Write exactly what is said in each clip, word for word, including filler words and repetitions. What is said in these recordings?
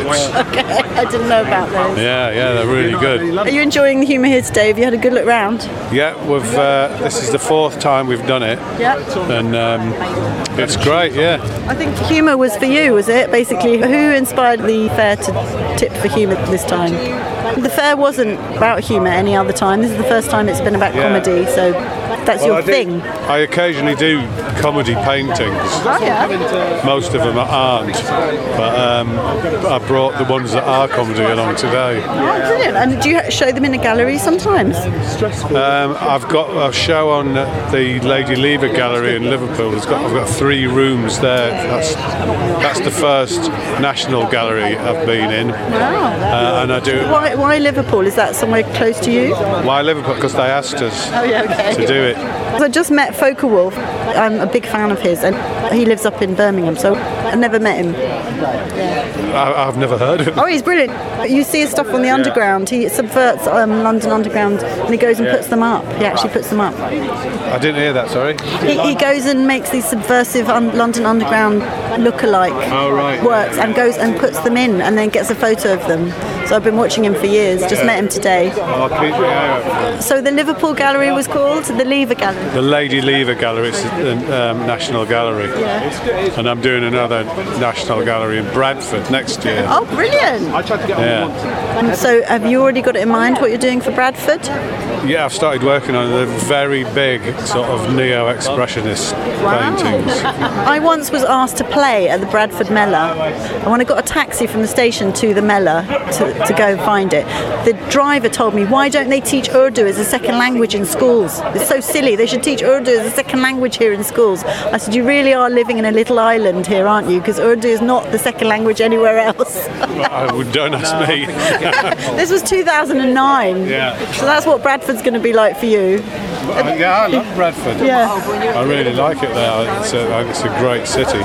books. Okay, I didn't know about those. Yeah, yeah, they're really good. Are you enjoying the humour here today? Have you had a good look round? Yeah, we've. Uh, this is the fourth time we've done it, Yeah. and um, it's great. Yeah. I think humour was for you, was it? Basically, who inspired the fair to tip for humour this time? The fair wasn't about humour any other time. This is the first time it's been about Yeah. comedy, so that's Well, your I do- thing. I occasionally do comedy paintings. Oh, yeah. Most of them aren't, but um, I brought the ones that are comedy along today. Oh, brilliant. And do you show them in a gallery sometimes? Um, I've got a show on the Lady Lever Gallery in Liverpool. It's got, I've got three rooms there. That's that's the first national gallery I've been in, uh, and I do. Why, why Liverpool? Is that somewhere close to you? Why Liverpool? Because they asked us Oh, yeah, okay. to do it. I just met Fokker Wolf. I'm a big fan of his, and he lives up in Birmingham, so I never met him. I, I've never heard of it. Oh, he's brilliant. You see his stuff on the Underground. He subverts um, London Underground, and he goes and puts them up. He actually puts them up. I didn't hear that. Sorry. He, he goes and makes these subversive un- London Underground look-alike Oh, right. works, and goes and puts them in, and then gets a photo of them. So I've been watching him for years. Just met him today. I'll keep it out. So the Liverpool Gallery was called the Lever Gallery. The Lady Lever Gallery, it's the um, National Gallery. Yeah. And I'm doing another National Gallery in Bradford next year. Oh, brilliant! Yeah. So have you already got it in mind what you're doing for Bradford? Yeah, I've started working on the very big sort of neo-expressionist paintings. I once was asked to play at the Bradford Mellor, and when I got a taxi from the station to the Mellor to, to go find it, the driver told me, why don't they teach Urdu as a second language in schools? It's so silly, they should teach Urdu as a second language here in schools. I said, you really are living in a little island here, aren't you? Because Urdu is not the second language anywhere else. I would, don't ask me. This was two thousand nine, Yeah. so that's what Bradford's going to be like for you. Yeah, I love Bradford. Yeah. I really like it there. It's a, it's a great city.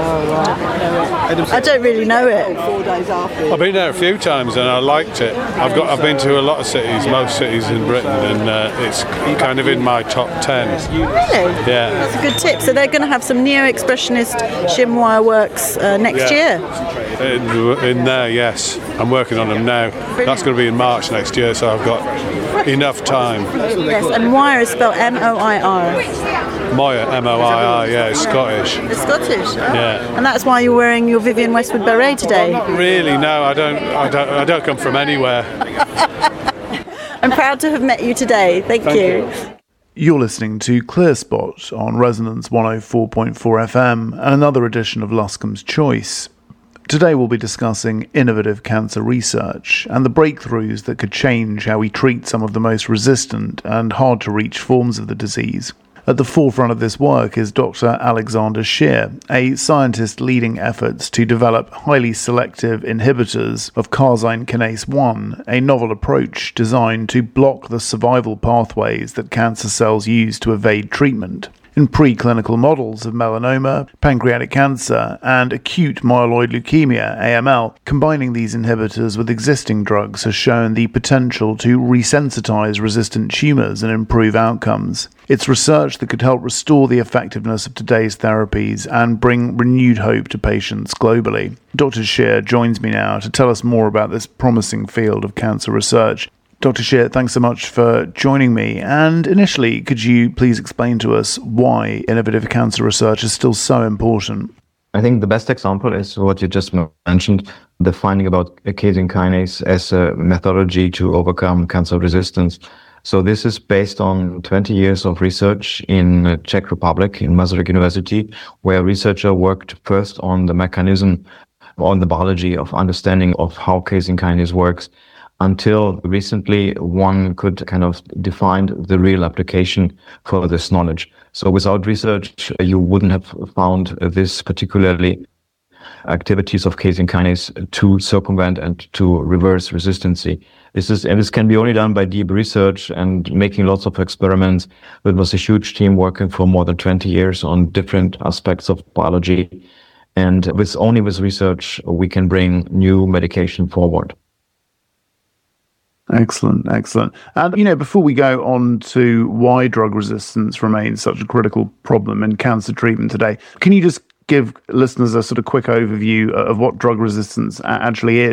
I don't really know it. I've been there a few times and I liked it. I've got I've been to a lot of cities, most cities in Britain, and uh, it's kind of in my top ten. Really? Yeah. That's a good tip. So they're going to have some neo-expressionist chinois works uh, next Yeah. year. In, in there, yes. I'm working on them now. That's going to be in March next year, so I've got enough time. Yes, and Moir is spelled M O I R. Moya, M O I R, yeah, it's Scottish. It's Scottish. Oh. Yeah. And that's why you're wearing your Vivienne Westwood beret today. Really, no, I don't. I don't. I don't come from anywhere. I'm proud to have met you today. Thank, Thank you. you. You're listening to Clear Spot on Resonance one oh four point four F M and another edition of Luscombe's Choice. Today we'll be discussing innovative cancer research and the breakthroughs that could change how we treat some of the most resistant and hard-to-reach forms of the disease. At the forefront of this work is Doctor Alexander Scheer, a scientist leading efforts to develop highly selective inhibitors of carsine kinase one, a novel approach designed to block the survival pathways that cancer cells use to evade treatment. In preclinical models of melanoma, pancreatic cancer, and acute myeloid leukemia, A M L, combining these inhibitors with existing drugs has shown the potential to resensitize resistant tumors and improve outcomes. It's research that could help restore the effectiveness of today's therapies and bring renewed hope to patients globally. Doctor Scheer joins me now to tell us more about this promising field of cancer research. Doctor Scheer, thanks so much for joining me. And initially, could you please explain to us why innovative cancer research is still so important? I think the best example is what you just mentioned, the finding about casein kinase as a methodology to overcome cancer resistance. So this is based on twenty years of research in Czech Republic, in Masaryk University, where a researcher worked first on the mechanism, on the biology of understanding of how casein kinase works. Until recently, one could kind of define the real application for this knowledge. So without research, you wouldn't have found this particularly activities of casein kinase to circumvent and to reverse resistance. This is, and this can be only done by deep research and making lots of experiments. It was a huge team working for more than twenty years on different aspects of biology. And with only with research, we can bring new medication forward. Excellent, excellent. And, you know, before we go on to why drug resistance remains such a critical problem in cancer treatment today, can you just give listeners a sort of quick overview of what drug resistance actually is?